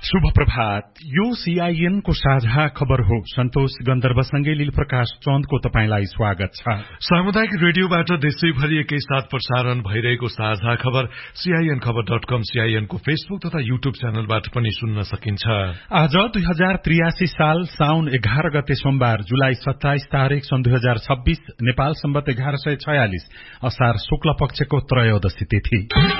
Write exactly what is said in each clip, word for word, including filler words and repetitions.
शुभ प्रभात। यो सीआईएन को साझा खबर हो। सन्तोष गन्धर्वसँगै लील प्रकाश चन्दको तपाईंलाई स्वागत छ। सामुदायिक रेडियोबाट देशैभरि एकै साथ प्रसारण भइरहेको साझा खबर सीआईएन खबर डट कम, सीआईएन को फेसबुक तथा यूट्यूब च्यानलबाट पनि सुन्न सकिन्छ। आज दुई हजार त्रियासी साल साउन एघार गते सोमबार, जुलाई सत्ताइस तारीक सन् दुई हजार छब्बीस, नेपाल सम्बत एघार सय छयालिस, असार शुक्ल पक्षको त्रयोदशी तिथि।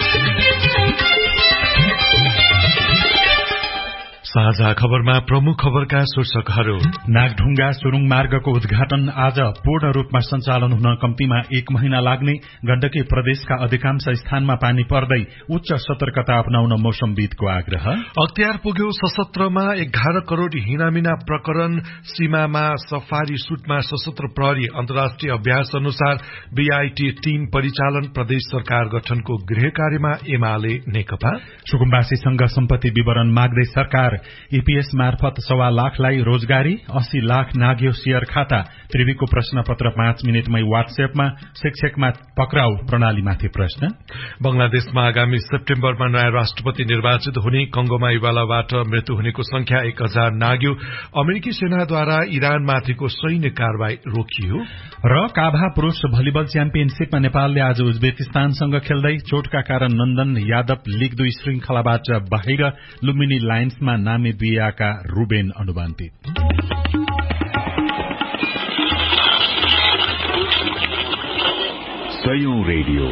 साझा खबरमा प्रमुख खबरका शीर्षकहरू। नागढुङ्गा सुरुङ मार्गको उद्घाटन आज पूर्ण रूपमा सञ्चालन हुन कम्तीमा एक महिना लाग्ने, गण्डकी प्रदेशका अधिकांश स्थानमा पानी पर्दै उच्च सतर्कता अपनाउन मौसमविदको आग्रह। अख्तियार पुग्यो सशस्त्रमा एघार करोड़ हिनामिना प्रकरण, सीमामा सफारी सुटमा सशस्त्र प्रहरी अन्तर्राष्ट्रिय अभ्यास अनुसार बीआईटी टीम परिचालन, प्रदेश सरकार गठनको गृह कार्यमा एमाले नेकपा। सुकुम्बासीसँग सम्पत्ति विवरण माग्दै सरकार, ईपीएस मार्फत सवा लाखलाई रोजगारी, अस्सी लाख नाग्यो शेयर खाता, त्रिवीको प्रश्नपत्र पाँच मिनटमै व्हाट्सएपमा, शिक्षकमा पक्राउ प्रणालीमाथि प्रश्न। बंगलादेशमा आगामी सेप्टेम्बरमा नयाँ राष्ट्रपति निर्वाचित हुने, कंगोमा इबोलाबाट मृत्यु हुनेको संख्या एक हजार नाग्यो, अमेरिकी सेनाद्वारा इरानमाथिको सैन्य कारवाही रोकियो। र काभा पुरूष भलिबल च्याम्पियनशीपमा नेपालले आज उज्बेकिस्तानसँग खेल्दै चोटका कारण नन्दन यादव लीग दुई श्रृंखलाबाट बाहिर, लुम्बिनी लायन्समा नामिबियाका रुबेन अनुबन्धित। सयौं रेडियो,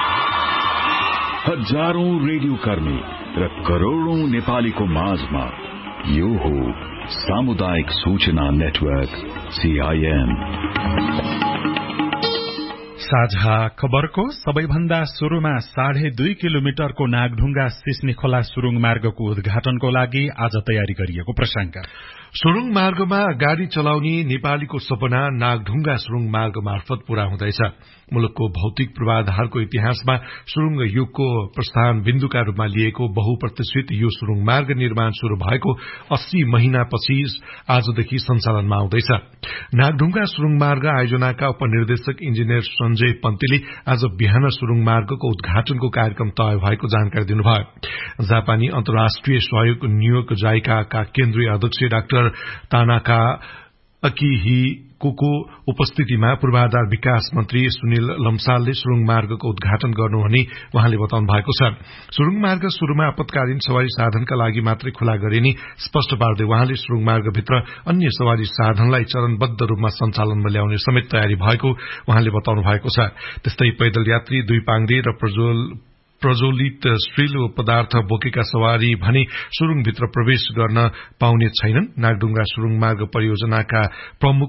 हजारौं रेडियो कर्मी र करोड़ौं नेपालीको माझमा यो हो सामुदायिक सूचना नेटवर्क सीआईएन। साझा खबरको सबैभन्दा शुरूमा साढे दुई किलोमिटरको नागढुङ्गा सिस्ने खोला सुरुङ मार्गको उद्घाटनको लागि आज तयारी गरिएको प्रसंग। सुरुङ मार्गमा गाड़ी चलाउने नेपालीको सपना नागढुङ्गा सुरुङ मार्ग मार्फत पूरा हुँदैछ। मुलुकको भौतिक पूर्वाधारको इतिहासमा सुरुङ युगको प्रस्थान बिन्दुका रूपमा लिएको बहुप्रतिष्ठित यो सुरुङ मार्ग निर्माण शुरू भएको अस्सी महिनापछि आजदेखि सञ्चालनमा आउँदैछ। नागढुङ्गा सुरुङ मार्ग आयोजनाका उपनिर्देशक इन्जिनियर सञ्जय पन्तीले आज बिहान सुरुङ मार्गको उद्घाटनको कार्यक्रम तय भएको जानकारी दिनुभयो। जापानी अन्तर्राष्ट्रिय सहयोग नियोग जाइकाका केन्द्रीय अध्यक्ष डाक्टर तानाका अकिहिकोको उपस्थितिमा पूर्वाधार विकास मन्त्री सुनिल लम्सालले सुरुङ मार्गको उद्घाटन गर्नुहुने उहाँले बताउनु भएको छ। सुरुङ मार्ग शुरूमा आपतकालीन सवारी साधनका लागि मात्रै खुला गरिने स्पष्ट पार्दै उहाँले सुरुङ मार्गभित्र अन्य सवारी साधनलाई चरणबद्ध रूपमा सञ्चालनमा ल्याउने समेत तयारी भएको उहाँले बताउनु भएको छ। त्यस्तै पैदल यात्री, दुई पाङ्ग्रे र प्रज्वल प्रज्वलित स्ट्रिल पदार्थ बोकेका सवारी भने सुरुङभित्र प्रवेश गर्न पाउने छैनन्। नागढुङ्गा सुरुङ मार्ग परियोजनाका प्रमुख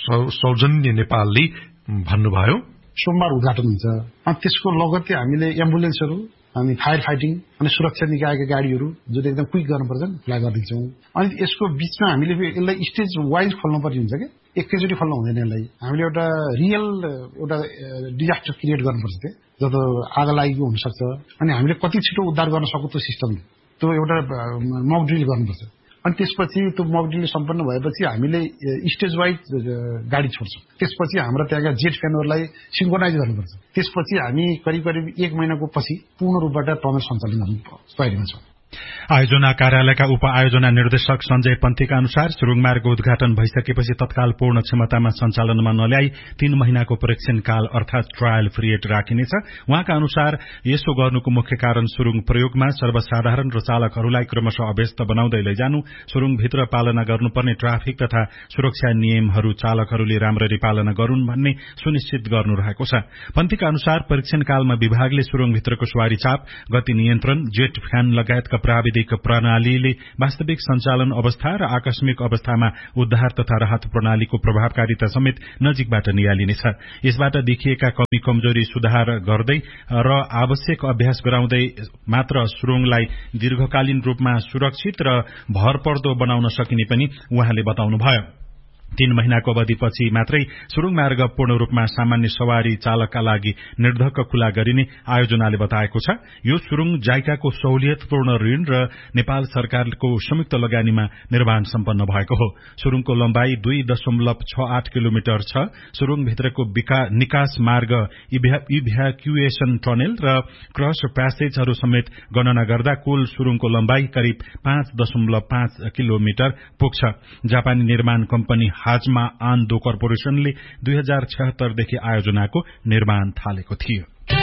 सौजन्य नेपालले भन्नुभयो, सोमबार उद्घाटन हुन्छ अनि त्यसको लगत्तै हामीले एम्बुलेन्सहरू अनि फायर फाइटिङ अनि सुरक्षा निकायका गाड़ीहरू जो एकदम क्विक गर्नुपर्छ फ्लाइ गरिदिन्छौँ। अनि यसको बीचमा हामीले यसलाई स्टेज वाइज खोल्नु पर्ने हुन्छ कि एकैचोटि खोल्नु हुँदैन। यसलाई हामीले एउटा रियल एउटा डिजास्टर क्रिएट गर्नुपर्छ त्यो जस्तो आग लागेको हुनसक्छ अनि हामीले कति छिटो उद्धार गर्न सक्छौँ त्यो सिस्टम, त्यो एउटा मक ड्रिल गर्नुपर्छ। अनि त्यसपछि त्यो मक ड्रिल सम्पन्न भएपछि हामीले स्टेज वाइज गाडी छोड्छौँ। त्यसपछि हाम्रो त्यहाँका जेट फ्यानहरूलाई सिन्क्रोनाइज गर्नुपर्छ। त्यसपछि हामी करिब करिब एक महिनाको पछि पूर्ण रूपबाट टनल सञ्चालन गर्न तयारीमा छौँ। आयोजना कार्यालयका उप आयोजना निर्देशक सञ्जय पन्थीका अनुसार सुरुङ मार्ग उद्घाटन भइसकेपछि तत्काल पूर्ण क्षमतामा सञ्चालनमा नल्याई तीन महिनाको परीक्षण काल अर्थात ट्रायल पिरियड राखिनेछ। उहाँका अनुसार यसो गर्नुको मुख्य कारण सुरुङ प्रयोगमा सर्वसाधारण र चालकहरूलाई क्रमशः अभ्यस्त बनाउँदै लैजानु, सुरुङभित्र पालना गर्नुपर्ने ट्राफिक तथा सुरक्षा नियमहरू चालकहरूले राम्ररी पालना गरून् भन्ने सुनिश्चित गर्नु रहेको छ। पन्थीका अनुसार परीक्षण कालमा विभागले सुरुङभित्रको सवारी चाप, गति नियन्त्रण, जेट फ्यान लगायतका प्राविधिक प्रणालीले वास्तविक सञ्चालन अवस्था र आकस्मिक अवस्थामा उद्धार तथा राहत प्रणालीको प्रभावकारिता समेत नजिकबाट नियालिनेछ। यसबाट देखिएका कमी कमजोरी सुधार गर्दै र आवश्यक अभ्यास गराउँदै मात्र सुरुङलाई दीर्घकालीन रूपमा सुरक्षित र भरपर्दो बनाउन सकिने पनि उहाँले बताउनुभयो। तीन महिनाको अवधिपछि मात्रै सुरुङ मार्ग पूर्ण रूपमा सामान्य सवारी चालकका लागि निर्धक्क खुला गरिने आयोजनाले बताएको छ। यो सुरुङ जाइकाको सहुलियतपूर्ण ऋण र नेपाल सरकारको संयुक्त लगानीमा निर्माण सम्पन्न भएको हो। सुरुङको लम्बाई दुई दशमलव छ आठ किलोमिटर छ। सुरुङभित्रको निकास मार्ग, इभ्याक्युएसन टनेल र क्रस प्यासेजहरू समेत गणना गर्दा कुल सुरुङको लम्बाई करिब पाँच दशमलव पाँच किलोमिटर पुग्छ। जापानी निर्माण कम्पनी हाजमा आन्दो कर्पोरेशनले दुई हजार छहत्तरदेखि आयोजनाको निर्माण थालेको थियो।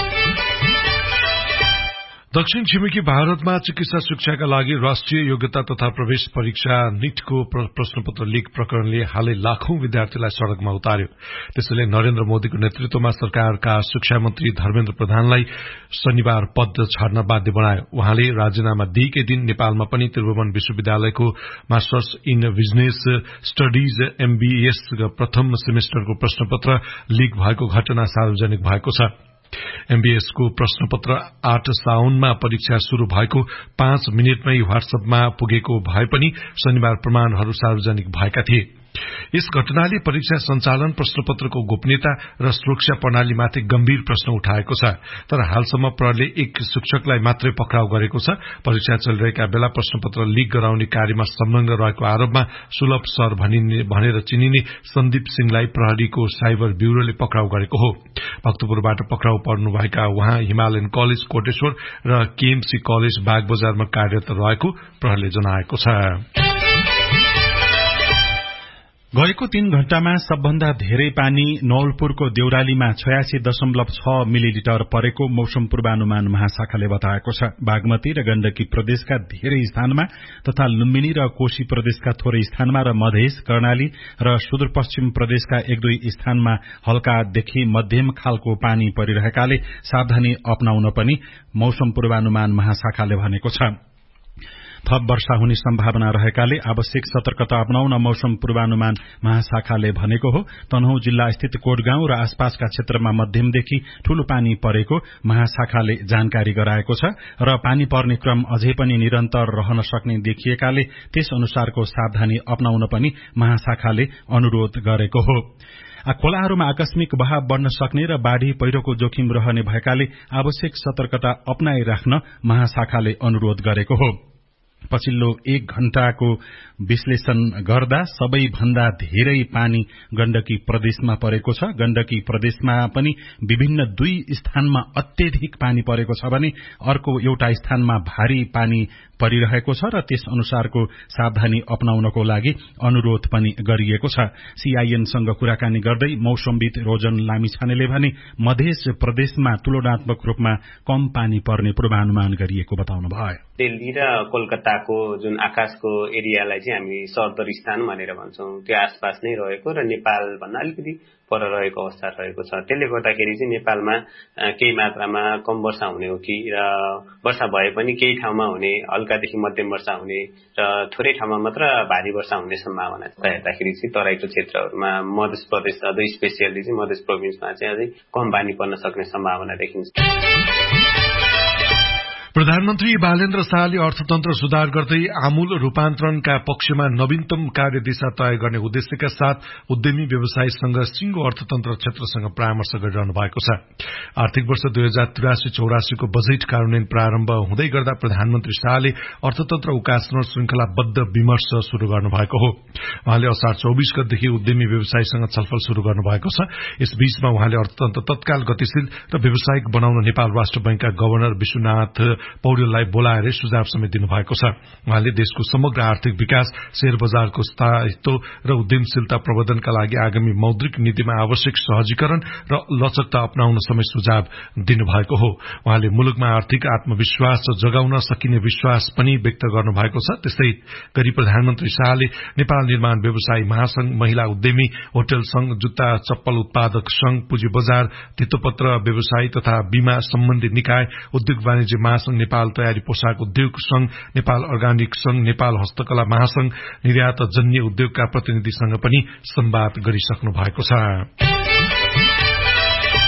दक्षिण छिमेकी भारतमा चिकित्सा शिक्षाका लागि राष्ट्रिय योग्यता तथा प्रवेश परीक्षा नीटको प्रश्नपत्र लीक प्रकरणले हालै लाखौं विद्यार्थीलाई सड़कमा उतार्यो। त्यसैले नरेन्द्र मोदीको नेतृत्वमा सरकारका शिक्षा मन्त्री धर्मेन्द्र प्रधानलाई शनिबार पद छाड्न बाध्य बनायो। उहाँले राजीनामा दिएकै दिन नेपालमा पनि त्रिभुवन विश्वविद्यालयको masters in business studies MBS प्रथम सेमेस्टरको प्रश्नपत्र लीक भएको घटना सार्वजनिक भएको छ। एमबीएसको प्रश्नपत्र आठ साउनमा परीक्षा शुरू भएको पाँच मिनटमै व्हाट्सएपमा पुगेको भए पनि शनिबार प्रमाणहरू सार्वजनिक भएका थिए। यस घटनाले परीक्षा सञ्चालन, प्रश्नपत्रको गोपनीयता र सुरक्षा प्रणालीमाथि गम्भीर प्रश्न उठाएको छ। तर हालसम्म प्रहरीले एक शिक्षकलाई मात्रै पक्राउ गरेको छ। परीक्षा चलिरहेका बेला प्रश्नपत्र लीक गराउने कार्यमा संलग्न रहेको आरोपमा सुलभ सर भनेर चिनिने सन्दीप सिंहलाई प्रहरीको साइबर ब्यूरोले पक्राउ गरेको हो। भक्तपुरबाट पक्राउ पर्नुभएका उहाँ हिमालयन कलेज कोटेश्वर र केएमसी कलेज बागबजारमा कार्यरत रहेको प्रहरीले जनाएको छ। गएको तीन घण्टामा सबभन्दा धेरै पानी नवलपुरको देउरालीमा छयासी दशमलव छ मिलिलिटर परेको मौसम पूर्वानुमान महाशाखाले बताएको छ। बागमती र गण्डकी प्रदेशका धेरै स्थानमा तथा लुम्बिनी र कोशी प्रदेशका थोरै स्थानमा र मधेस, कर्णाली र सुदूरपश्चिम प्रदेशका एक दुई स्थानमा हल्कादेखि मध्यम खालको पानी परिरहेकाले सावधानी अपनाउन पनि मौसम पूर्वानुमान महाशाखाले भनेको छ। थप वर्षा हुने सम्भावना रहेकाले आवश्यक सतर्कता अपनाउन मौसम पूर्वानुमान महाशाखाले भनेको हो। तनहुँ जिल्ला स्थित कोटगाउँ र आसपासका क्षेत्रमा मध्यमदेखि ठूलो पानी परेको महाशाखाले जानकारी गराएको छ र पानी पर्ने क्रम अझै पनि निरन्तर रहन सक्ने देखिएकाले त्यस अनुसारको सावधानी अपनाउन पनि महाशाखाले अनुरोध गरेको हो। खोलाहरूमा आकस्मिक बहाव बढ्न सक्ने र बाढ़ी पहिरोको जोखिम रहने भएकाले आवश्यक सतर्कता अपनाइराख्न महाशाखाले अनुरोध गरेको हो। पछिल्लो एक घण्टाको विश्लेषण गर्दा सबैभन्दा धेरै पानी गण्डकी प्रदेशमा परेको छ। गण्डकी प्रदेशमा पनि विभिन्न दुई स्थानमा अत्यधिक पानी परेको छ भने अर्को एउटा स्थानमा भारी पानी परिरहेको छ र त्यस अनुसारको सावधानी अपनाउनको लागि अनुरोध पनि गरिएको छ। सीआईएनसँग कुराकानी गर्दै मौसमविद रोजन लामिछानेले भने मध्य प्रदेशमा तुलनात्मक रूपमा कम पानी पर्ने पूर्वानुमान गरिएको बताउनुभयो। दिल्ली र कोलकाताको जुन आकाशको एरियालाई चाहिँ हामी सरदर स्थान भनेर भन्छौं, त्यो आसपास नै रहेको र नेपाल भन्दा अलिकति पर रहेको अवस्था रहेको छ। त्यसले गर्दाखेरि चाहिँ नेपालमा केही मात्रामा कम वर्षा हुने हो कि र वर्षा भए पनि केही ठाउँमा हुने, हल्कादेखि मध्यम वर्षा हुने र थोरै ठाउँमा मात्र भारी वर्षा हुने सम्भावना छ। हेर्दाखेरि चाहिँ तराईको क्षेत्रहरूमा मध्य प्रदेश अझै स्पेसियली चाहिँ मध्य प्रोभिन्समा चाहिँ अझै कम पानी पर्न सक्ने सम्भावना देखिन्छ। प्रधानमन्त्री बालेन्द्र शाहले अर्थतन्त्र सुधार गर्दै आमूल रूपान्तरणका पक्षमा नवीनतम कार्यदिशा तय गर्ने उद्देश्यका साथ उद्यमी व्यवसायीसँग सिंगो अर्थतन्त्र क्षेत्रसँग परामर्श गरिरहनु भएको छ। आर्थिक वर्ष दुई हजार त्रियासी चौरासीको बजेट कार्यान्वयन प्रारम्भ हुँदै गर्दा प्रधानमन्त्री शाहले अर्थतन्त्र उकास्न श्रृंखलाबद्ध विमर्श शुरू गर्नुभएको हो। उहाँले असार चौबीस गतेदेखि उद्यमी व्यवसायीसँग छलफल शुरू गर्नुभएको छ। यसबीचमा उहाँले अर्थतन्त्र तत्काल गतिशील र व्यावसायिक बनाउन नेपाल राष्ट्र बैंकका गवर्नर विश्वनाथ पौडेललाई बोलाएर सुझाव समेत दिनुभएको छ। उहाँले देशको समग्र आर्थिक विकास, शेयर बजारको स्थायित्व र उद्यमशीलता प्रवर्धनका लागि आगामी मौद्रिक नीतिमा आवश्यक सहजीकरण र लचकता अपनाउन समेत सुझाव दिनुभएको हो। उहाँले मुलुकमा आर्थिक आत्मविश्वास जगाउन सकिने विश्वास पनि व्यक्त गर्नुभएको छ। त्यसै गरी प्रधानमन्त्री शाहले नेपाल निर्माण व्यवसायी महासंघ, महिला उद्यमी, होटल संघ, जुत्ता चप्पल उत्पादक संघ, पुँजी बजार, धितोपत्र व्यवसायी तथा बीमा सम्बन्धी निकाय, उद्योग वाणिज्य महासंघ, नेपाल तयारी पोशाक उद्योग संघ, नेपाल अर्गानिक संघ, नेपाल हस्तकला महासंघ, निर्यात जन्य उद्योगका प्रतिनिधिसँग पनि संवाद गरिसक्नु भएको छ।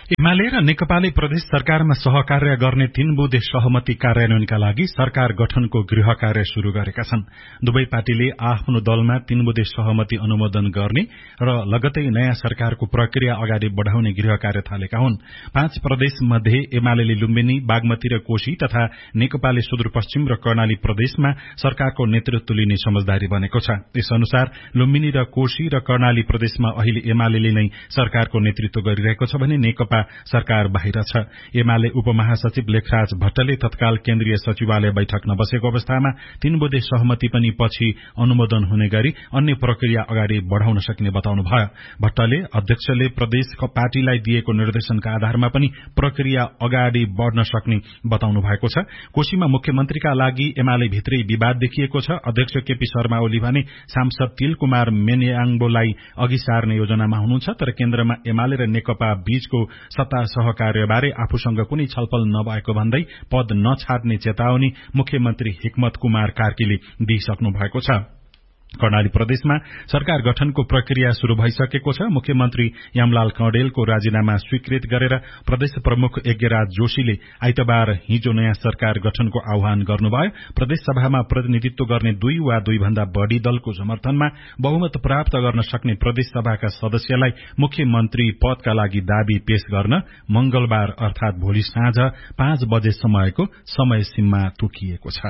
एमाले र नेकपाले प्रदेश सरकारमा सहकार्य गर्ने तीन बुँदे सहमति कार्यान्वयनका लागि सरकार गठनको गृह कार्य शुरू गरेका छन्। दुवै पार्टीले आफ्नो दलमा तीन बुँदे सहमति अनुमोदन गर्ने र लगतै नयाँ सरकारको प्रक्रिया अगाडि बढ़ाउने गृह कार्य थालेका हुन्। पाँच प्रदेश मध्ये एमाले लुम्बिनी, बागमती र कोशी तथा नेकपाले सुदूरपश्चिम र कर्णाली प्रदेशमा सरकारको नेतृत्व लिने समझदारी बनेको छ। यस अनुसार लुम्बिनी र कोशी र कर्णाली प्रदेशमा अहिले एमाले नै सरकारको नेतृत्व गरिरहेको छ भने नेकपा सरकार बाहिर छ। एमाले उपमहासचिव लेखराज भट्टले तत्काल केन्द्रीय सचिवालय बैठक नबसेको अवस्थामा तीन बुँदे सहमति पनि पछि अनुमोदन हुने गरी अन्य प्रक्रिया अगाडि बढ़ाउन सक्ने बताउनुभयो। भट्टले अध्यक्षले प्रदेश पार्टीलाई दिएको निर्देशनका आधारमा पनि प्रक्रिया अगाडि बढ़न सक्ने बताउनु भएको छ। कोशीमा मुख्यमन्त्रीका लागि एमाले भित्रै विवाद देखिएको छ। अध्यक्ष केपी शर्मा ओली भने सांसद तिल कुमार मेन्याङ्बोलाई अघि सार्ने योजनामा हुनुहुन्छ, तर केन्द्रमा एमाले र नेकपा बीचको सत्ता सहकार्यबारे आफूसँग कुनै छलफल नभएको भन्दै पद नछाड्ने चेतावनी मुख्यमन्त्री हिक्मत कुमार कार्कीले दिइसक्नु भएको छ। कर्णाली प्रदेशमा सरकार गठनको प्रक्रिया शुरू भइसकेको छ। मुख्यमन्त्री यमलाल कौडेलको राजीनामा स्वीकृत गरेर प्रदेश प्रमुख यज्ञराज जोशीले आइतबार हिजो नयाँ सरकार गठनको आह्वान गर्नुभयो। प्रदेश सभामा प्रतिनिधित्व गर्ने दुई वा दुई भन्दा बढ़ी दलको समर्थनमा बहुमत प्राप्त गर्न सक्ने प्रदेश सभाका सदस्यलाई मुख्यमन्त्री पदका लागि दावी पेश गर्न मंगलबार अर्थात भोलि साँझ पाँच बजे समयको समय सीमा तोकिएको छ।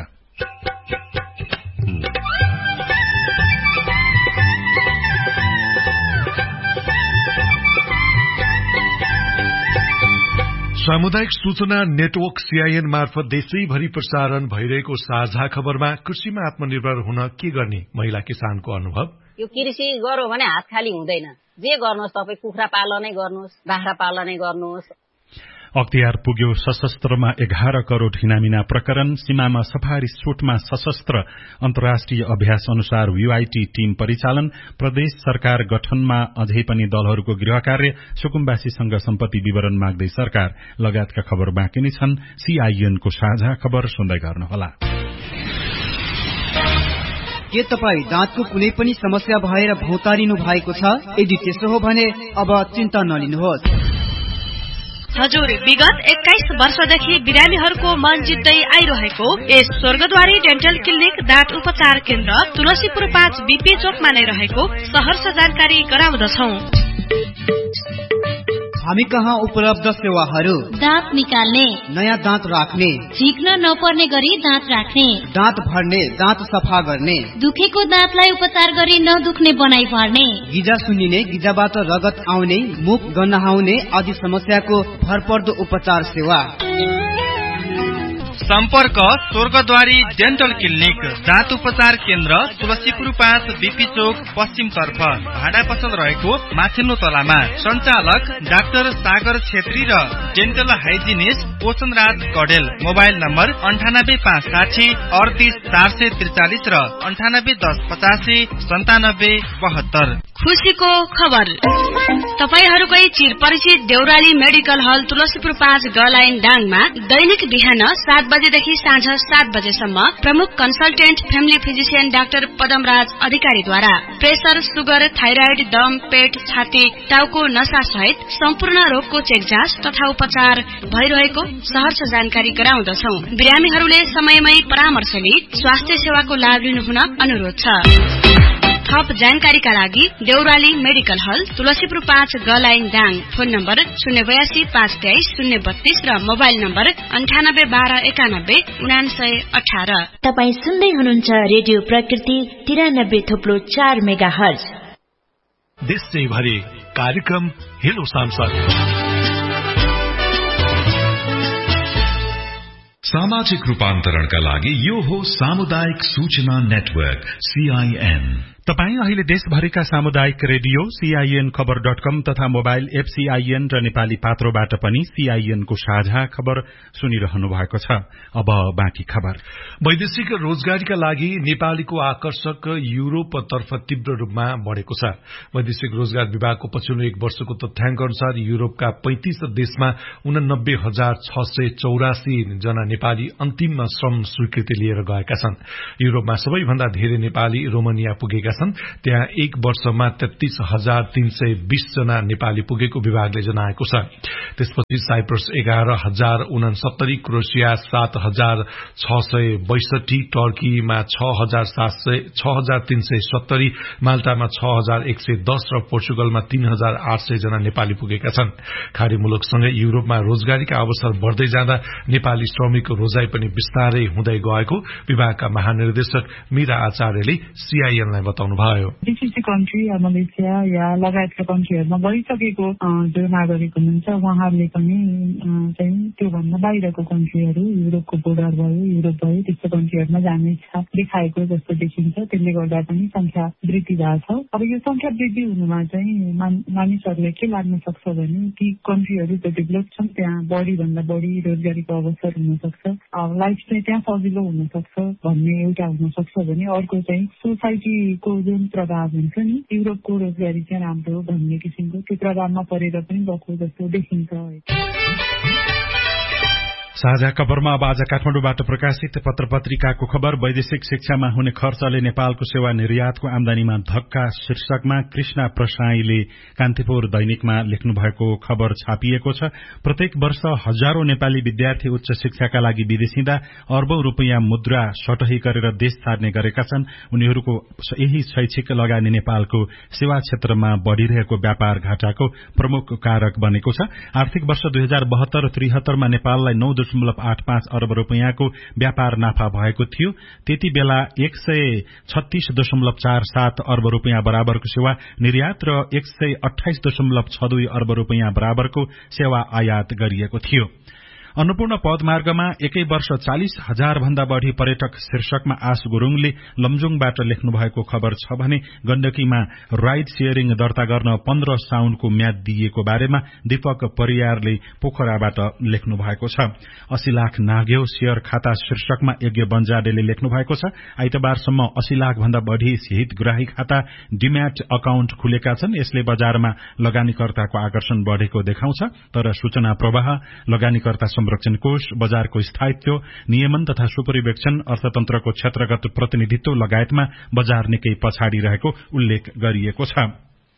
सामुदायिक सूचना नेटवर्क सीआईएन मार्फत देशैभरि प्रसारण भइरहेको साझा खबरमा कृषिमा आत्मनिर्भर हुन के गर्ने महिला किसानको अनुभव। यो कृषि गर्यो भने हात खाली हुँदैन। जे गर्नुहोस् तपाई कुखुरा पालनै गर्नुहोस्, बाख्रा पालनै गर्नुहोस्। अख्तियार पुग्यो सशस्त्रमा एघार करोड़ हिनामिना प्रकरण। सीमामा सफारी सुटमा सशस्त्र अन्तर्राष्ट्रिय अभ्यास अनुसार यूआईटी टीम परिचालन। प्रदेश सरकार गठनमा अझै पनि दलहरूको गृह कार्य। सुकुम्बासीसँग सम्पत्ति विवरण माग्दै सरकार लगायतका खबर बाँकी नै छन्। सीआईएनको साझा खबर सुन्दै गर्नुहोला। के तपाई दाँतको कुनै पनि समस्या भएर भौतारिनु भएको छ? यदि त्यसो हो भने अब चिन्ता नलिनुहोस्। हजुर, विगत एक्काइस वर्षदेखि बिरामीहरूको मन जित्दै आइरहेको यस स्वर्गद्वारी डेन्टल क्लिनिक दाँत उपचार केन्द्र तुलसीपुर पाँच बीपी चोकमा नै रहेको सहर्ष जानकारी गराउँदछौ। हामी कहाँ उपलब्ध सेवाहरू: दाँत निकाल्ने, नयाँ दाँत राख्ने, झिक्न नपर्ने गरी दाँत राख्ने, दाँत भर्ने, दाँत सफा गर्ने, दुखेको दाँतलाई उपचार गरी नदुख्ने बनाइ पार्ने, गिजा सुन्निने, गिजाबाट रगत आउने, मुख गन्हाउने आदि समस्याको भरपर्दो उपचार सेवा। सम्पर्क स्वर्गद्वारी डेन्टल क्लिनिक दाँत उपचार केन्द्र तुलसीपुर पाँच बीपी चोक पश्चिम तर्फ भाडा पसल रहेको माथिल्लो तलामा। सञ्चालक डाक्टर सागर छेत्री र dental hygienist पोषणराज Kadel. Mobile number अन्ठानब्बे पाँच साठी अडतिस चार सय त्रिचालिस र अन्ठानब्बे दस पचासी सन्तानब्बे बहत्तर। खुसीको खबर, तपाईहरूकै चिर परिचित देउराली मेडिकल हल तुलसीपुर पाँच गलाइन डाङमा दैनिक बिहान सात बजेदेखि साँझ सात बजेसम्म प्रमुख consultant family physician doctor Padamraj अधिकारीद्वारा प्रेसर, सुगर, थाइराइड, दम, पेट, छाती, टाउको नसा सहित सम्पूर्ण रोगको चेक जाँच तथा उपचार भइरहेको सहर्ष जानकारी गराउँदछौ। बिरामीहरूले समयमै परामर्श लिई स्वास्थ्य सेवाको लाभ लिनुहुन अनुरोध छ। थप जानकारीका लागि देउराली मेडिकल हल तुलसीपुर पाँच गलाइन डाङ। फोन नम्बर शून्य बयासी पाँच तेइस शून्य बत्तीस र मोबाइल नम्बर अन्ठानब्बे बाह्र एकानब्बे उनासय अठार। तपाई सुन्दै हुनुहुन्छ रेडियो प्रकृति तिरानब्बे थोप्लो चार मेगा हर्ज। देशैभरि कार्यक्रम हेलो सांसद। सामाजिक रूपान्तरणका लागि यो हो सामुदायिक सूचना नेटवर्क सीआईएन। तपाई अहिले देशभरिका सामुदायिक रेडियो सीआईएन खबर डट कम तथा मोबाइल एप सीआईएन र नेपाली पात्रोबाट पनि सीआईएनको साझा खबर सुनिरहनु भएको छ। अब बाँकी खबर। वैदेशिक रोजगारीका लागि नेपालीको आकर्षक युरोपतर्फ तीव्र रूपमा बढ़ेको छ। वैदेशिक रोजगार विभागको पछिल्लो एक वर्षको तथ्याङ्क अनुसार युरोपका पैंतीस देशमा उनानब्बे हजार छ सय चौरासी जना नेपाली अन्तिम श्रम स्वीकृति लिएर गएका छन्। युरोपमा सबैभन्दा धेरै नेपाली रोमानिया पुगेका छन् त्यहाँ एक वर्षमा तेत्तीस हजार तीन सय बीस जना नेपाली पुगेको विभागले जनाएको छ। त्यसपछि साइप्रस एघार हजार उनसत्तरी, क्रोएसिया सात हजार छ सय बैसठी, टर्कीमा छ हजार सात सय छ हजार तीन सय सत्तरी, माल्टामा छ हजार एक सय दस र पोर्चुगलमा तीन हजार आठ सय जना नेपाली पुगेका छन्। खाड़ी मुलुकसँगै युरोपमा रोजगारीका अवसर बढ़दै जाँदा नेपाली श्रमिकको रोजाई पनि विस्तारै हुँदै गएको विभागका महानिर्देशक मीरा आचार्यले सीआईएनलाई बताउनुभयो। जीसीसी कन्ट्री या मलेसिया या लगायतका कन्ट्रीहरूमा गइसकेको जो नागरिक हुनुहुन्छ उहाँहरूले पनि चाहिँ त्योभन्दा बाहिरको कन्ट्रीहरू युरोपको बोर्डर भयो युरोप भयो त्यस्तो कन्ट्रीहरूमा जाने इच्छा देखाएको जस्तो देखिन्छ। त्यसले गर्दा पनि संख्या वृद्धि भएको छ। अब यो संख्या वृद्धि हुनुमा चाहिँ मानिसहरूले के लाग्न सक्छ भने ती कन्ट्रीहरू जो डेभलप छन् त्यहाँ बढी भन्दा बढी रोजगारीको अवसर हुन सक्छ, लाइफ चाहिँ त्यहाँ सजिलो हुन सक्छ भन्ने एउटा हुन सक्छ भने अर्को चाहिँ सोसाइटीको जुन प्रभाव हुन्छ नि युरोपको रोजगारी चाहिँ राम्रो भन्ने किसिमको त्यो प्रभावमा परेर पनि गएको जस्तो देखिन्छ। साझा खबरमा अब आज काठमाडौँबाट प्रकाशित पत्र पत्रिकाको खबर वैदेशिक शिक्षामा हुने खर्चले नेपालको सेवा निर्यातको आमदानीमा धक्का शीर्षकमा कृष्णा प्रसाईले कान्तिपुर दैनिकमा लेख्नु भएको खबर छापिएको छ। प्रत्येक वर्ष हजारौं नेपाली विद्यार्थी उच्च शिक्षाका लागि विदेश हिँड्दा अर्बौं रूपियाँ मुद्रा सटही गरेर देश छाड्ने गरेका छन्। उनीहरूको यही शैक्षिक लगानी नेपालको सेवा क्षेत्रमा बढ़िरहेको व्यापार घाटाको प्रमुख कारक बनेको छ। आर्थिक वर्ष दुई हजार बहत्तर त्रिहत्तरमा नेपाललाई नौ दशमलव आठ पाँच अर्ब रूपियाँको व्यापार नाफा भएको थियो। त्यति बेला एक सय छत्तीस दशमलव चार सात अर्ब रूपियाँ बराबरको सेवा निर्यात र एक सय अठाइस दशमलव छ दुई अर्ब रूपियाँ बराबरको सेवा आयात गरिएको थियो। अन्नपूर्ण पदमार्गमा एकै वर्ष चालिस हजार भन्दा बढ़ी पर्यटक शीर्षकमा आश गुरूङले लमजुङबाट लेख्नु भएको खबर छ भने गण्डकीमा राइड शेयरिङ दर्ता गर्न पन्ध्र साउनको म्याद दिइएको बारेमा दीपक परियारले पोखराबाट लेख्नु भएको छ। अस्सी लाख नाग्यो शेयर खाता शीर्षकमा यज्ञ बन्जाडेले लेख्नु भएको छ। आइतबारसम्म अस्सी लाख भन्दा बढ़ी हितग्राही खाता डिम्याट अकाउन्ट खुलेका छन्। यसले बजारमा लगानीकर्ताको आकर्षण बढ़ेको देखाउँछ। तर सूचना प्रवाह, लगानीकर्ता संरक्षण कोष, बजारको स्थायित्व, नियमन तथा सुपरिवेक्षण, अर्थतन्त्रको क्षेत्रगत प्रतिनिधित्व लगायतमा बजार निकै पछाडि रहेको उल्लेख गरिएको छ।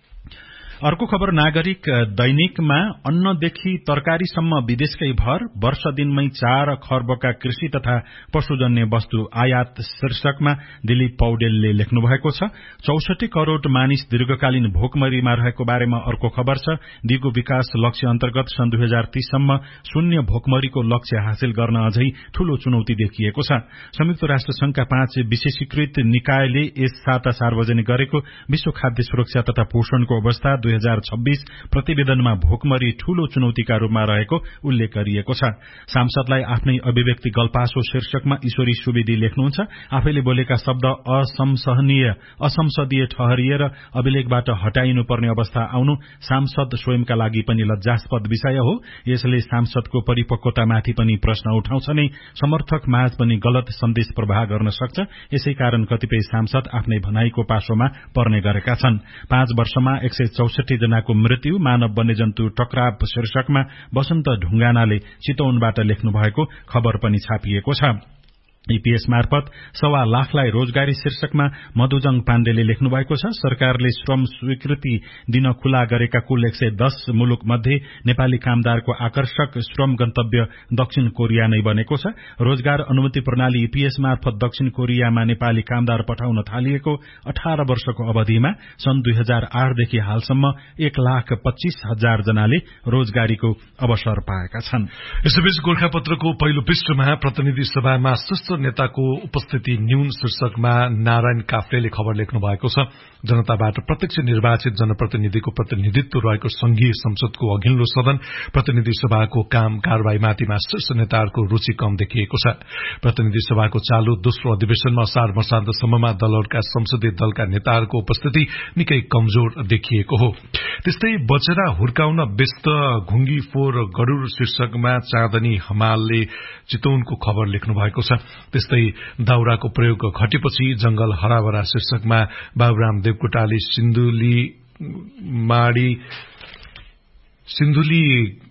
अर्को खबर नागरिक दैनिकमा अन्नदेखि तरकारीसम्म विदेशकै भर, वर्ष दिनमै चार खर्बका कृषि तथा पशुजन्य वस्तु आयात शीर्षकमा दिलीप पौडेलले लेख्नु भएको छ। चौसठी करोड़ मानिस दीर्घकालीन भोकमरीमा रहेको बारेमा अर्को खबर छ। दिगो विकास लक्ष्य अन्तर्गत सन् दुई हजार तीससम्म शून्य भोकमरीको लक्ष्य हासिल गर्न अझै ठूलो चुनौती देखिएको छ। संयुक्त राष्ट्र संघका पाँच विशेषीकृत निकायले यस साता सार्वजनिक गरेको विश्व खाद्य सुरक्षा तथा पोषणको अवस्था दुई हजार छब्बीस प्रतिवेदनमा भोकमरी ठूलो चुनौतीका रूपमा रहेको उल्लेख गरिएको छ। सांसदलाई आफ्नै अभिव्यक्ति गल्पासो शीर्षकमा ईश्वरी सुवेदी लेख्नुहुन्छ। आफैले बोलेका शब्द असंसहनीय असंसदीय ठहरिएर अभिलेखबाट हटाइनुपर्ने अवस्था आउनु सांसद स्वयंका लागि पनि लज्जास्पद विषय हो। यसले सांसदको परिपक्वतामाथि पनि प्रश्न उठाउँछ नै समर्थक माझ पनि गलत सन्देश प्रवाह गर्न सक्छ। यसै कारण कतिपय सांसद आफ्नै भनाईको पासोमा पर्ने गरेका छन्। पाँच वर्षमा एक सय चौसठी जनाको मृत्यु, मानव वन्यजन्तु टकराव शीर्षकमा वसन्त ढुंगानाले चितवनबाट लेख्नु भएको खबर पनि छापिएको छ। ईपीएस मार्फत सवा लाखलाई रोजगारी शीर्षकमा मधुजङ पाण्डेले लेख्नु भएको छ। सरकारले श्रम स्वीकृति दिन खुला गरेका कुल एक सय दस मुलुक मध्ये नेपाली कामदारको आकर्षक श्रम गन्तव्य दक्षिण कोरिया नै बनेको छ। रोजगार अनुमति प्रणाली ईपीएस मार्फत दक्षिण कोरियामा नेपाली कामदार पठाउन थालिएको अठार वर्षको अवधिमा सन् दुई हजार आठदेखि हालसम्म एक लाख पच्चीस हजार जनाले रोजगारीको अवसर पाएका छन्। यसैबीच गोर्खापत्रको पहिलो पृष्ठमा प्रतिनिधि सभामा सुस्त नेताको उपस्थिति न्यून शीर्षकमा नारायण काफ्लेले खबर लेख्नु भएको छ। जनताबाट प्रत्यक्ष निर्वाचित जनप्रतिनिधिको प्रतिनिधित्व रहेको संघीय संसदको अघिल्लो सदन प्रतिनिधि सभाको काम कारवाहीमाथिमा शीर्ष नेताहरूको रुचि कम देखिएको छ। प्रतिनिधि सभाको चालू दोस्रो अधिवेशनमा असार मसान्तसम्ममा दलहरूका संसदीय दलका नेताहरूको उपस्थिति निकै कमजोर देखिएको हो। त्यस्तै बचेरा हुर्काउन व्यस्त घुङ्गी फोर गरूर शीर्षकमा चाँदनी हमालले चितवनको खबर लेख्नु भएको छ। त्यस्तै दाउराको प्रयोग घटेपछि जंगल हराभरा शीर्षकमा बाबुराम देवकोटाले सिन्धुली माडी सिन्धुली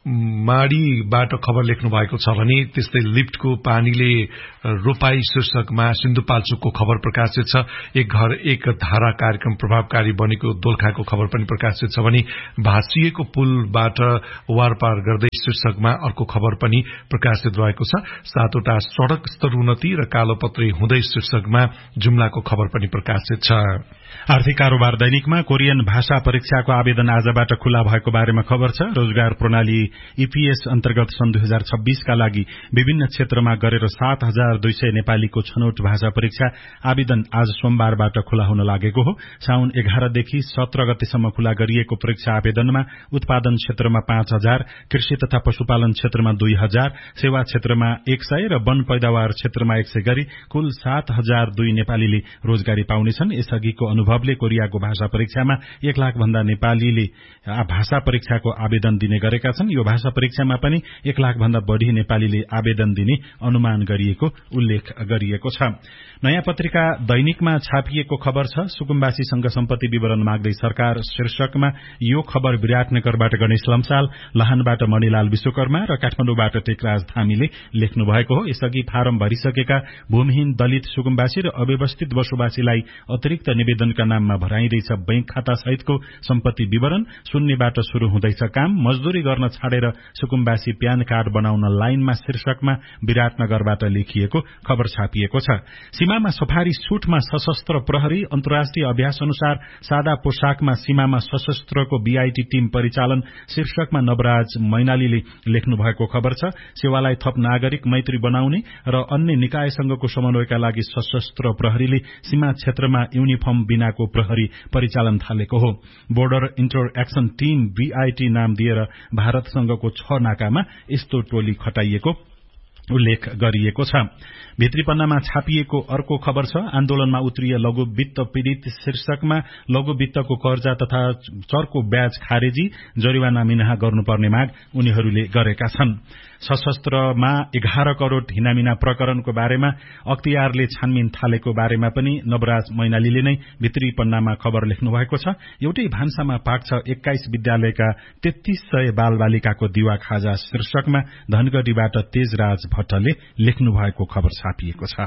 माडीबाट खबर लेख्नु भएको छ भने त्यस्तै लिफ्टको पानीले रोपाई शीर्षकमा सिन्धुपाल्चोकको खबर प्रकाशित छ। एक घर एक धारा कार्यक्रम प्रभावकारी बनेको दोलखाको खबर पनि प्रकाशित छ भने भाँसिएको पुलबाट वारपार गर्दै शीर्षकमा अर्को खबर पनि प्रकाशित रहेको छ। सातवटा सड़क स्तरोन्नति र कालोपत्री हुँदै शीर्षकमा जुम्लाको खबर पनि प्रकाशित छ। आर्थिक कारोबार दैनिकमा कोरियन भाषा परीक्षाको आवेदन आजबाट खुला भएको बारेमा खबर छ। रोजगार प्रणाली ईपीएस अन्तर्गत सन् दुई हजार छब्बीसका लागि विभिन्न क्षेत्रमा गरेर सात हजार दुई सय नेपालीको छनौट भाषा परीक्षा आवेदन आज सोमबारबाट खुला हुन लागेको हो। साउन एघारदेखि सत्र गतेसम्म खुला गरिएको परीक्षा आवेदनमा उत्पादन क्षेत्रमा पाँच हजार, कृषि तथा पशुपालन क्षेत्रमा दुई हजार, सेवा क्षेत्रमा एक सय र वन पैदावार क्षेत्रमा एक सय गरी कुल सात हजार दुई नेपालीले रोजगारी पाउनेछन्। यसअघिको अनुभवले कोरियाको भाषा परीक्षामा एक लाख भन्दा नेपालीले भाषा परीक्षाको आवेदन दिने गरेका छन्। यो भाषा परीक्षामा पनि एक लाख भन्दा बढ़ी नेपालीले आवेदन दिने अनुमान गरिएको उल्लेख गरिएको छ। नयाँ पत्रिका दैनिकमा छापिएको खबर छ सुकुम्बासीसँग सम्पत्ति विवरण माग्दै सरकार शीर्षकमा। यो खबर विराटनगरबाट गणेश लम्साल, लाहानबाट मणिलाल विश्वकर्मा र काठमाडौँबाट टेकराज धामीले लेख्नु भएको हो। यसअघि फारम भरिसकेका भूमिहीन दलित सुकुम्बासी र अव्यवस्थित बसोबासीलाई अतिरिक्त निवेदनका नाममा भराइँदैछ बैंक खाता सहितको सम्पत्ति विवरण। शून्यबाट शुरू हुँदैछ काम। मजदूरी गर्न छाडेर सुकुम्बासी प्यान कार्ड बनाउन लाइनमा शीर्षकमा विराटनगरबाट लेखिएको खबर छापिएको छ। सीमामा सफारी सुटमा सशस्त्र प्रहरी। अन्तर्राष्ट्रिय अभ्यास अनुसार सादा पोशाकमा सीमामा सशस्त्रको बीआईटी टीम परिचालन शीर्षकमा नवराज मैनालीले लेख्नु भएको खबर छ। सेवालाई थप नागरिक मैत्री बनाउने र अन्य निकायसँगको समन्वयका लागि सशस्त्र प्रहरीले सीमा क्षेत्रमा युनिफर्म बिनाको प्रहरी परिचालन थालेको हो। Border enter action team BIT नाम दिएर भारतसँगको छ नाकामा यस्तो टोली खटाइएको उल्लेख गरिएको छ। भित्री पन्नामा छापिएको अर्को खबर छ आन्दोलनमा उत्रिए लघु वित्त पीड़ित शीर्षकमा। लघु वित्तको कर्जा तथा चर्को ब्याज खारेजी, जरिवाना मिनाहा गर्नुपर्ने माग उनीहरूले गरेका छन्। सशस्त्रमा एघार करोड़ हिनामिना प्रकरणको बारेमा अख्तियारले छानबिन थालेको बारेमा पनि नवराज मैनालीले नै भित्री पन्नामा खबर लेख्नु भएको छ। एउटै भान्सामा पाक्छ एक्काइस विद्यालयका तेत्तीस सय बालबालिकाको दिवा खाजा शीर्षकमा धनगढ़ीबाट तेजराज भट्टले लेख्नु भएको खबर छापिएको छ।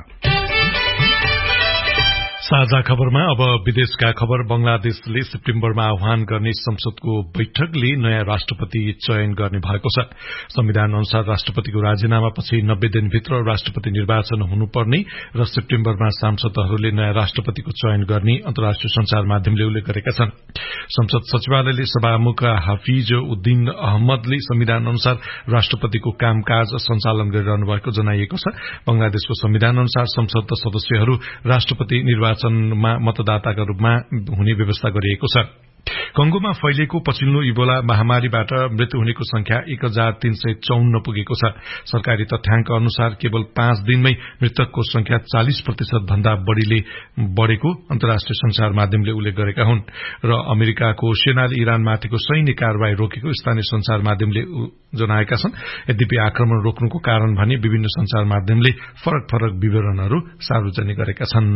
साझा खबरमा अब विदेशका खबर। बंगलादेशले सेप्टेम्बरमा आह्वान गर्ने संसदको बैठकले नयाँ राष्ट्रपति चयन गर्ने भएको छ। संविधान अनुसार राष्ट्रपतिको राजीनामापछि नब्बे दिनभित्र राष्ट्रपति निर्वाचन हुनुपर्ने र सेप्टेम्बरमा सांसदहरूले नयाँ राष्ट्रपतिको चयन गर्ने अन्तर्राष्ट्रिय संचार माध्यमले उल्लेख गरेका छन्। संसद सचिवालयले सभामुख हाफिज उद्दीन अहमदले संविधान अनुसार राष्ट्रपतिको कामकाज संचालन गरिरहनु भएको जनाइएको छ। बंगलादेशको संविधान अनुसार संसद सदस्यहरू राष्ट्रपति निर्वाचन मा मतदाताका रूपमा हुने व्यवस्था गरिएको छ। कंगोमा फैलिएको पछिल्लो इबोला महामारीबाट मृत्यु हुनेको संख्या एक हजार तीन सय चौन्न पुगेको छ। सरकारी तथ्याङ्क अनुसार केवल पाँच दिनमै मृतकको संख्या चालिस प्रतिशत भन्दा बढ़ीले बढ़ेको अन्तर्राष्ट्रिय संचार माध्यमले उल्लेख गरेका हुन्। र अमेरिकाको सेनाले इरानमाथिको सैन्य कारवाही रोकेको स्थानीय संचार माध्यमले जनाएका छन्। यद्यपि आक्रमण रोक्नुको कारण भने विभिन्न संचार माध्यमले फरक फरक विवरणहरू सार्वजनिक गरेका छन्।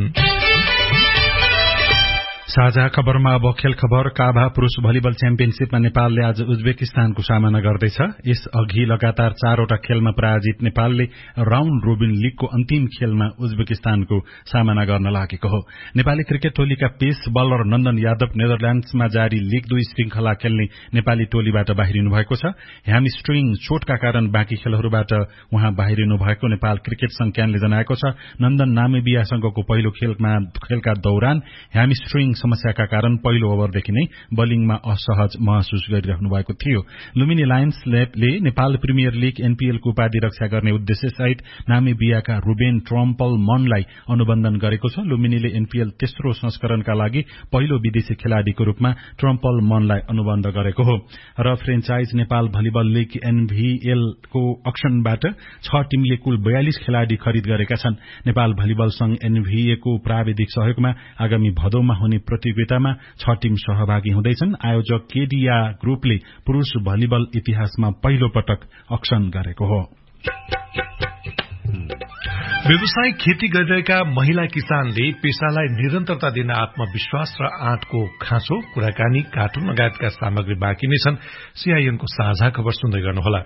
साझा खबरमा अब खेल खबर। काभा पुरूष भलिबल च्याम्पियनशीपमा नेपालले आज उज्बेकिस्तानको सामना गर्दैछ। यस अघि लगातार चारवटा खेलमा पराजित नेपालले राउण्ड रोबिन लीगको अन्तिम खेलमा उज्बेकिस्तानको सामना गर्न लागेको हो। नेपाली क्रिकेट टोलीका पेस बलर नन्दन यादव नेदरल्याण्ड्समा जारी लीग दुई श्रृंखला खेल्ने नेपाली टोलीबाट बाहिरिनु भएको छ। ह्यामस्ट्रिङ चोटका कारण बाँकी खेलहरूबाट उहाँ बाहिरिनु भएको नेपाल क्रिकेट संज्ञानले जनाएको छ। नन्दन नामिबियासँगको पहिलो खेलमा खेलका दौरान ह्यामस्ट्रिङ समस्याका कारण पहिलो ओभरदेखि नै बलिङमा असहज महसुस गरिरहनु भएको थियो। लुम्बिनी लायन्सले नेपाल प्रिमियर लीग एनपीएलको उपाधि रक्षा गर्ने उद्देश्य सहित नामिबियाका रुबेन ट्रम्पल मनलाई अनुबन्धन गरेको छ। लुम्बिनीले एनपीएल तेस्रो संस्करणका लागि पहिलो विदेशी खेलाड़ीको रूपमा ट्रम्पल मनलाई अनुबन्ध गरेको हो। र franchise Nepal volleyball league NVL को अक्सनबाट छ टीमले कुल बयालीस खेलाड़ी खरिद गरेका छन्। नेपाल भलिबल संघ एनभीए को प्राविधिक सहयोगमा आगामी भदौमा हुने प्रतियोगितामा छ टीम सहभागी हुँदैछन्। आयोजक केडिया ग्रुपले पुरूष भलिबल इतिहासमा पहिलो पटक अक्सन गरेको हो। व्यावसायिक खेती गरिरहेका महिला किसानले पेसालाई निरन्तरता दिन आत्मविश्वास र आँटको खाँचो, कुराकानी, कार्टुन लगायतका सामग्री बाँकी नै छन्। सीआईएनको साझा खबर सुन्दै गर्नुहोला।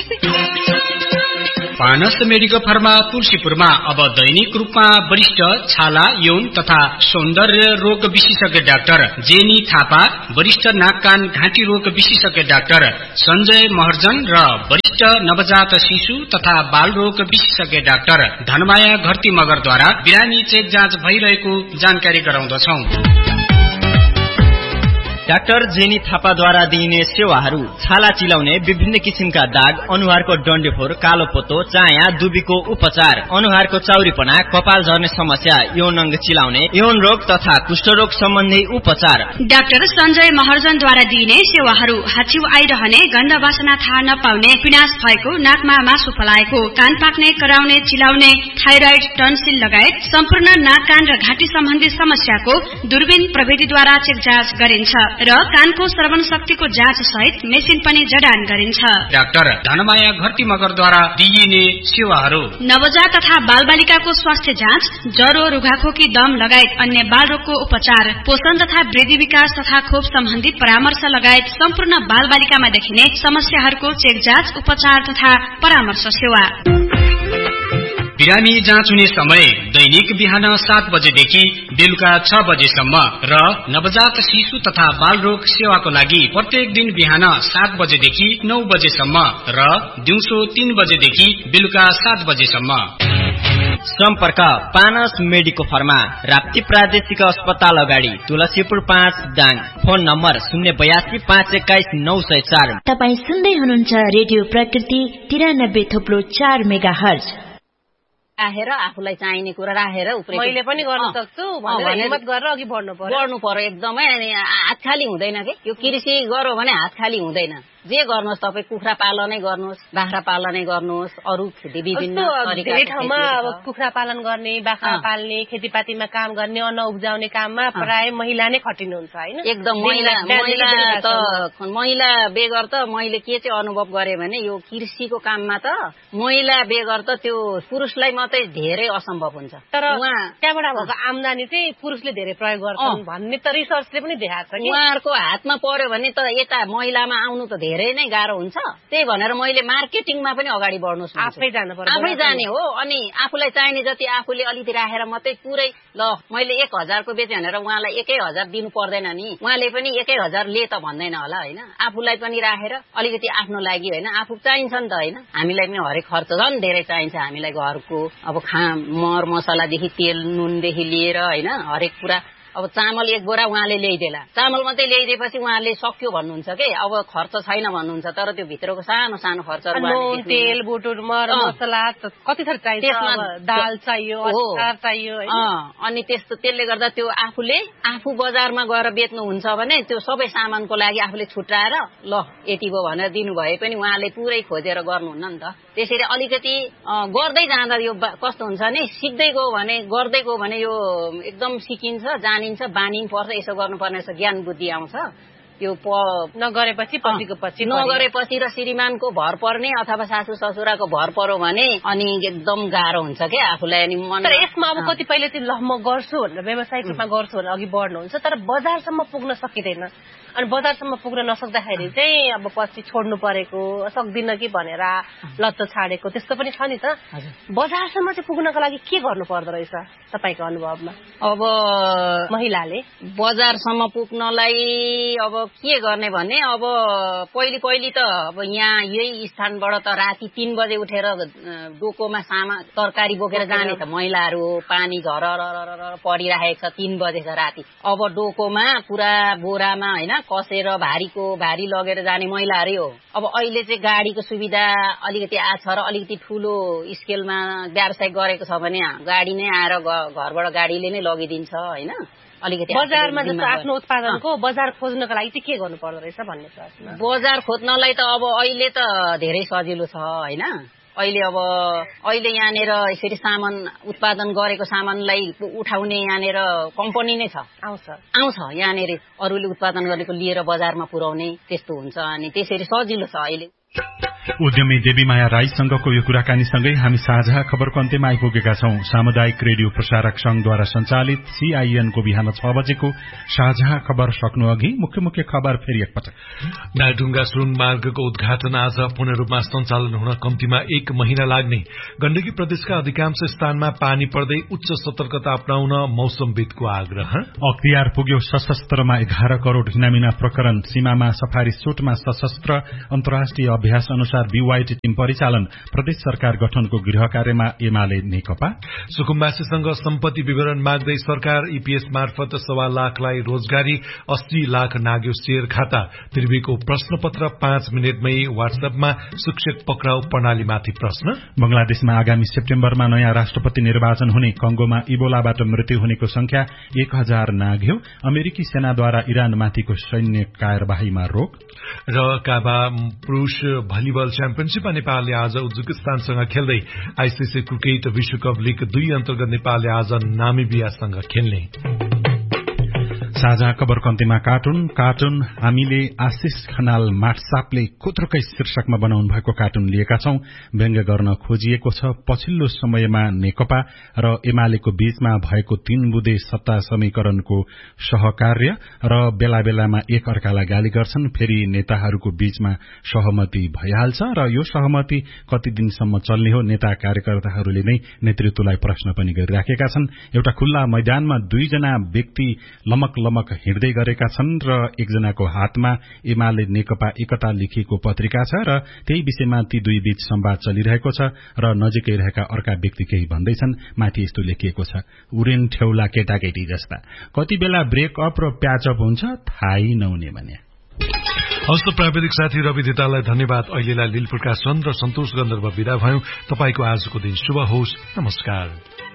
पानस मेडिकल फार्मा तुलसीपुरमा अब दैनिक रूपमा वरिष्ठ छाला, यौन तथा सौन्दर्य रोग विशेषज्ञ डाक्टर जेनी थापा, वरिष्ठ नाक कान घाँटी रोग विशेषज्ञ डाक्टर सञ्जय महर्जन र वरिष्ठ नवजात शिशु तथा बाल रोग विशेषज्ञ डाक्टर धनमाया घरती मगरद्वारा बिरामी चेक जाँच भइरहेको जानकारी गराउँदछौ। डाक्टर जेनी थापाद्वारा दिइने सेवाहरू छाला चिलाउने, विभिन्न किसिमका दाग, अनुहारको डन्डेफोर, कालो पोतो, चाया, दुबीको उपचार, अनुहारको चाउरीपना, कपाल झर्ने समस्या, यौन अङ्ग चिलाउने, यौन रोग तथा कुष्ठरोग सम्बन्धी उपचार। डाक्टर सञ्जय महर्जनद्वारा दिइने सेवाहरू हाच्छिउ आइरहने, गन्ध वासना थाहा नपाउने, पिनास भएको, नाकमा मासु पलाएको, कान पाक्ने, कराउने, चिलाउने, थाइरोइड, टन्सिल लगायत सम्पूर्ण नाक कान र घाँटी सम्बन्धी समस्याको दूरबीन प्रविधिद्वारा चेक जाँच गरिन्छ र कानको श्रवण शक्तिको जाँच सहित मेसिन पनि जडान गरिन्छ। डाक्टर धनमाया घरती मगरद्वारा दिइने सेवाहरू नवजात तथा बालबालिकाको स्वास्थ्य जाँच, ज्वरो, रुघाखोकी, दम लगायत अन्य बाल रोगको उपचार, पोषण तथा वृद्धि विकास तथा खोप सम्बन्धी परामर्श लगायत सम्पूर्ण बालबालिकामा देखिने समस्याहरूको चेक जाँच, उपचार तथा परामर्श सेवा। बिरामी जाँच हुने समय दैनिक बिहान सात बजेदेखि बेलुका छ बजेसम्म र नवजात शिशु तथा बाल रोग सेवाको लागि प्रत्येक दिन बिहान सात बजेदेखि नौ बजेसम्म र दिउँसो तीन बजेदेखि बेलुका सात बजेसम्म। सम्पर्क पानस मेडिको फार्मा, राप्ती प्रादेशिक अस्पताल अगाडि, तुलसीपुर पाँच दाङ। फोन नम्बर शून्य बयासी पाँच एक्काइस नौ सय चार। तपाईँ सुन्दै हुनुहुन्छ रेडियो प्रकृति तिरानब्बे थोप्लो चार मेगा हर्ज। राखेर आफूलाई चाहिने कुरा राखेर मैले पनि गर्न सक्छु भनेर हिम्मत गरेर अघि बढ्नु पर्यो बढ्नु पर्यो एकदमै। अनि हात खाली हुँदैन के, यो कृषि गर्यो भने हात खाली हुँदैन। जे गर्नुहोस् तपाईँ, कुखुरा पालनै गर्नुहोस्, बाख्रा पालनै गर्नुहोस्, अरू विभिन्न धेरै ठाउँमा अब कुखुरा पालन गर्ने, बाख्रा पाल्ने, खेतीपातीमा काम गर्ने, अन्न उब्जाउने काममा प्राय महिला नै खटिनुहुन्छ हैन। एकदम महिला महिला त महिला बेगर त मैले के चाहिँ अनुभव गरेँ भने यो कृषिको काममा त महिला बेगर त त्यो पुरुषलाई मात्रै धेरै असम्भव हुन्छ। तर त्यहाँबाट भएको आम्दानी चाहिँ पुरुषले धेरै प्रयोग गर्छन् भन्ने त रिसर्चले पनि देखाएको छ। उहाँहरूको हातमा पर्यो भने त यता महिलामा आउनु त धेरै नै गाह्रो हुन्छ। त्यही भनेर मैले मार्केटिङमा पनि अगाडि बढ्नुहोस्, आफै जानु पर्यो, आफै जाने हो। अनि आफूलाई चाहिने जति आफूले अलिकति राखेर मात्रै पुरै ल मैले एक हजारको बेचेँ भनेर उहाँलाई एकै हजार दिनु पर्दैन नि। उहाँले पनि एकै हजार ले त भन्दैन होला होइन। आफूलाई पनि राखेर अलिकति आफ्नो लागि होइन, आफू चाहिन्छ नि त होइन। हामीलाई पनि हरेक खर्च झन् धेरै चाहिन्छ हामीलाई घरको। अब खा मर मसलादेखि तेल नुनदेखि लिएर होइन हरेक कुरा। अब चामल एक बोरा उहाँले ल्याइदेला, चामल मात्रै ल्याइदिएपछि उहाँले सक्यो भन्नुहुन्छ के, अब खर्च छैन भन्नुहुन्छ। तर त्यो भित्रको सानो सानो खर्चहरू, नुन तेल बुटुर मर मसला कति थर चाहिन्छ, त्यसमा दाल चाहियो, अचार चाहियो। अनि त्यस्तो त्यसले गर्दा त्यो आफूले आफू बजारमा गएर बेच्नुहुन्छ भने त्यो सबै सामानको लागि आफूले छुट्याएर ल यति भयो भनेर दिनु भए पनि उहाँले पुरै खोजेर गर्नुहुन्न नि त। त्यसरी अलिकति गर्दै जाँदा यो कस्तो हुन्छ नि, सिक्दै गयो भने गर्दै गयो भने यो एकदम सिकिन्छ, जानिन्छ, बानिनु पर्छ, यसो गर्नुपर्ने रहेछ, ज्ञान बुद्धि आउँछ। यो नगरेपछि पछिको पछि नगरेपछि र श्रीमानको भर पर्ने अथवा सासू ससुराको भर पर्यो भने अनि एकदम गाह्रो हुन्छ क्या आफूलाई। अनि मन तर यसमा अब कतिपयले चाहिँ ल म गर्छु भनेर व्यावसायिक रूपमा गर्छु भनेर अघि बढ्नुहुन्छ, तर बजारसम्म पुग्न सकिँदैन। अनि बजारसम्म पुग्न नसक्दाखेरि चाहिँ अब पछि छोड्नु परेको, सक्दिन कि भनेर लत्तो छाडेको त्यस्तो पनि छ नि त। बजारसम्म चाहिँ पुग्नको लागि के गर्नु पर्दो रहेछ तपाईँको अनुभवमा? अब महिलाले बजारसम्म पुग्नलाई अब के गर्ने भने अब पहिले पहिले त अब यहाँ यही स्थानबाट त राति तीन बजे उठेर डोकोमा सामा तरकारी बोकेर जाने त महिलाहरू हो। पानी झर परिराखेको छ, तीन बजे छ राति। अब डोकोमा पुरा बोरामा होइन कसेर भारीको भारी लगेर जाने महिलाहरू हो। अब अहिले चाहिँ गाडीको सुविधा अलिकति आछ र अलिकति ठुलो स्केलमा व्यवसाय गरेको छ भने गाडी नै आएर घरबाट गाडीले नै लगिदिन्छ होइन। अलिकति बजारमा जस्तो आफ्नो उत्पादनको बजार खोज्नको लागि चाहिँ के गर्नु पर्दो रहेछ भन्ने प्रश्न। बजार खोज्नलाई त अब अहिले त धेरै सजिलो छ होइन। अहिले अब अहिले यहाँनिर यसरी सामान उत्पादन गरेको सामानलाई उठाउने यहाँनिर कम्पनी नै छ, आउँछ आउँछ यहाँनिर अरूले उत्पादन गरेको लिएर बजारमा पुर्याउने त्यस्तो हुन्छ। अनि त्यसरी सजिलो छ अहिले। उद्यमी देवीमाया राईसँगको यो कुराकानीसँगै हामी साझा खबरको अन्त्यमा आइपुगेका छौं। सामुदायिक रेडियो प्रसारक संघद्वारा सञ्चालित सीआईएनको बिहान छ बजेको साझा खबर सक्नु अघि मुख्य मुख्य खबर फेरि एकपटक। डाँडुङ्गा सुरुङ मार्गको उद्घाटन आज पूर्ण रूपमा सञ्चालन हुन कम्तीमा एक महिना लाग्ने। गण्डकी प्रदेशका अधिकांश स्थानमा पानी पर्दै उच्च सतर्कता अपनाउन मौसमविदको आग्रह। अख्तियार पुग्यो सशस्त्रमा एघार करोड़ हिनामिना प्रकरण। सीमामा सफारी सुटमा सशस्त्र अन्तर्राष्ट्रिय अभ्यास अनुसार बीवाईटी टीम परिचालन। प्रदेश सरकार गठनको गृह कार्यमा एमाले नेकपा। सुकुम्बासीसँग सम्पत्ति विवरण माग्दै सरकार ईपीएस मार्फत सवा लाखलाई रोजगारी, अस्सी लाख नाग्यो शेयर खाता। त्रिवीको प्रश्नपत्र पाँच मिनटमै वाट्सएपमा शिक्षक पक्राउ प्रणालीमाथि प्रश्न। बंगलादेशमा आगामी सेप्टेम्बरमा नयाँ राष्ट्रपति निर्वाचन हुने। कंगोमा इबोलाबाट मृत्यु हुनेको संख्या एक हजार नाग्यो। अमेरिकी सेनाद्वारा इरानमाथिको सैन्य कार्यवाहीमा रोक। र काबा पुरूष भलिबल च्याम्पियनशीपमा नेपालले आज उज्बेकिस्तानसँग खेल्दै आईसीसी क्रिकेट विश्वकप लीग दुई अन्तर्गत नेपालले आज नामिबियासँग खेल्ने। साझा खबरको अन्त्यमा कार्टुन कार्टुन हामीले आशिष खनाल माटसापले खुत्रकै शीर्षकमा बनाउनु भएको कार्टुन लिएका छौं। व्यङ्ग्य गर्न खोजिएको छ पछिल्लो समयमा नेकपा र एमालेको बीचमा भएको तीन बुँदे सत्ता समीकरणको सहकार्य र बेला बेलामा एक अर्कालाई गाली गर्छन्। फेरि नेताहरूको बीचमा सहमति भइहाल्छ र यो सहमति कति दिनसम्म चल्ने हो नेता कार्यकर्ताहरूले नै नेतृत्वलाई प्रश्न पनि गरिराखेका छन्। एउटा खुल्ला मैदानमा दुईजना व्यक्ति लमक लमक हिँड्दै गरेका छन् र एकजनाको हातमा एमाले नेकपा एकता लेखिएको पत्रिका छ र त्यही विषयमा ती दुई बीच संवाद चलिरहेको छ र नजिकै रहेका अर्का व्यक्ति केही भन्दैछन्। माथि यस्तो लेखिएको छ, उरेन ठेउला केटाकेटी जस्ता, कति बेला ब्रेकअप र प्याचअप हुन्छ थाहै नहुने भने। हस्त प्राविधिक साथी रवि दितालाई धन्यवाद। अहिलेलाई लील प्रकाश चन्द र सन्तोष गन्धर्व विदा भयौं। तपाईको आजको दिन शुभ होस्। नमस्कार।